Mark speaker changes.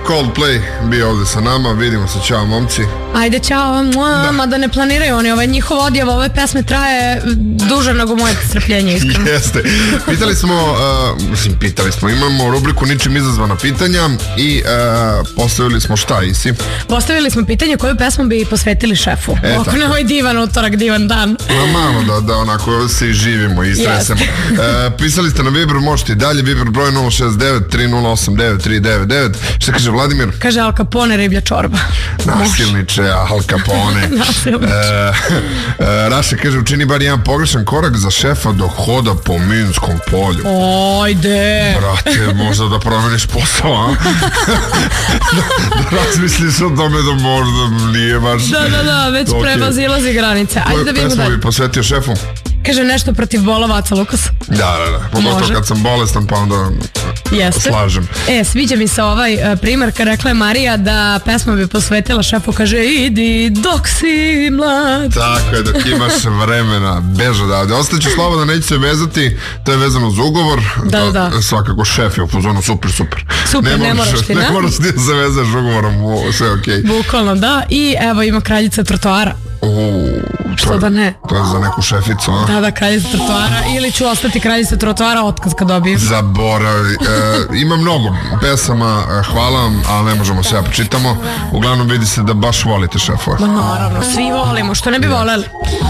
Speaker 1: Coldplay bio ovde sa nama, vidimo se, čao momci.
Speaker 2: Ajde, čao, mada ne planiraju oni, njihov odjav ove pesme traje duže nego moje strpljenje, iskreno.
Speaker 1: Jeste. Pitali smo, imamo rubriku ničim izazvana pitanja i postavili smo šta, Isi?
Speaker 2: Postavili smo pitanje koju pesmu bi posvetili šefu. Oko na ovaj divan utorak, divan dan.
Speaker 1: Malo da onako se i živimo i stresemo. Pisali ste na Viber, možete i dalje, Viber broj 069 308 9399. Šta kaže Vladimir?
Speaker 2: Kaže Al Capone, riblja čorba.
Speaker 1: Nasilniče, Al Capone. Raša kaže, učini bar jedan pogrešan korak za šefa dok hoda po Minskom polju.
Speaker 2: Ojde.
Speaker 1: Brate, možda da promeniš posao, a? Da razmisliš o tome da možda nije baš...
Speaker 2: Da, već prevazilazi granice. Ajde da vidimo da...
Speaker 1: Pesmu bi posvetio šefu?
Speaker 2: Kaže nešto protiv bolavaca, Lukas.
Speaker 1: Da. Pogotovo kad sam bolestan, pa onda slažem.
Speaker 2: Sviđa mi se ovaj primer kad rekla je Marija da pesma bi posvetila šefu, kaže idi dok si mlad.
Speaker 1: Tako je, dok imaš vremena, bež odavde. Ostaću slobodno, neću se vezati, to je vezano uz ugovor.
Speaker 2: Da.
Speaker 1: Svakako šef je u pozonu, super.
Speaker 2: Ne moraš ti,
Speaker 1: ne moraš ti da se vezaš ugovorom, sve okej.
Speaker 2: Bukvalno, da. I evo ima kraljica trotoara. Što da ne?
Speaker 1: To je za neku šeficu, a?
Speaker 2: Da, kraljica trotoara. Ili ću ostati kraljica trotoara, otkaz kad dobijem.
Speaker 1: Zaboravi. Ima mnogo pesama, hvala vam, ali ne možemo sve počitamo. Uglavnom vidi se da baš volite šefova.
Speaker 2: Naravno, svi volimo, što ne bi voleli.